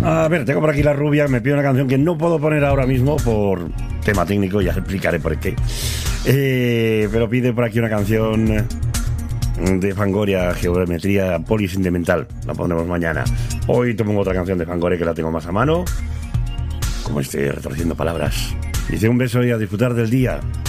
A ver, tengo por aquí la rubia, me pide una canción que no puedo poner ahora mismo por tema técnico, ya explicaré por qué. Pero pide por aquí una canción de Fangoria, Geometría Polisentimental. La pondremos mañana. Hoy te pongo otra canción de Fangoria que la tengo más a mano. Como estoy retorciendo palabras. Dice un beso y a disfrutar del día.